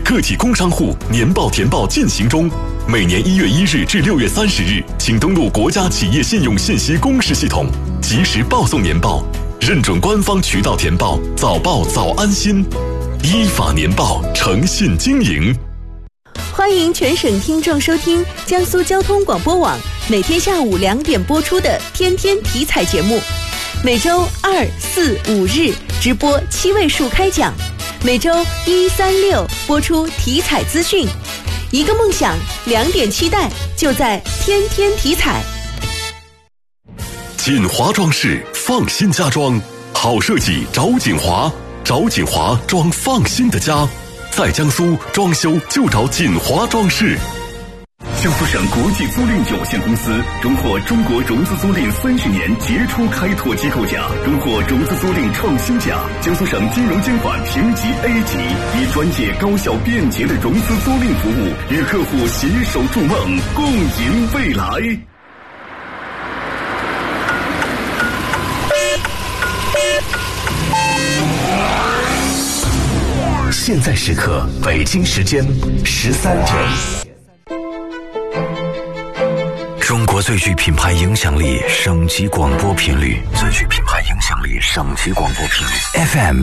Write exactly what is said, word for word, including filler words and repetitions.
个体工商户年报填报进行中，每年一月一日至六月三十日，请登录国家企业信用信息公示系统，及时报送年报，认准官方渠道填报，早报早安心，依法年报，诚信经营。 欢迎全省听众收听江苏交通广播网每天下午两点播出的天天体彩节目，每周二、四、五日直播七位数开奖，每周一、三、六播出体彩资讯。一个梦想，两点期待，就在天天体彩。 锦华装饰，放心家装，好设计找锦华，找锦华装放心的家。在江苏装修就找锦华装饰。 江苏省国际租赁有限公司荣获中国融资租赁三十年杰出开拓机构奖，荣获融资租赁创新奖。江苏省金融监管评级 A 级，以专业、高效、便捷的融资租赁服务，与客户携手筑梦，共赢未来。 现在时刻，北京时间十三点。中国最具品牌影响力省级广播频率，最具品牌影响力省级广播频率 F M